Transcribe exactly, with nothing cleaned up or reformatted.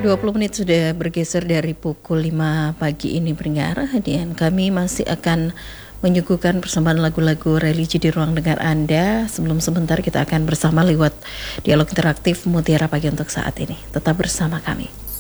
dua puluh menit sudah bergeser dari pukul lima pagi ini pendengar, dan kami masih akan menyuguhkan persembahan lagu-lagu religi di ruang dengar Anda. Sebelum sebentar kita akan bersama lewat dialog interaktif Mutiara Pagi untuk saat ini. Tetap bersama kami.